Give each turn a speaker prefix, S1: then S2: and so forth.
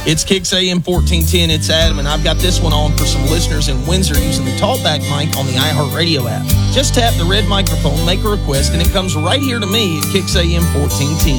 S1: It's Kicks AM 1410. It's Adam, and I've got this one on for some listeners in Windsor using the Talkback mic on the iHeartRadio app. Just tap the red microphone, make a request, and it comes right here to me at Kicks AM 1410.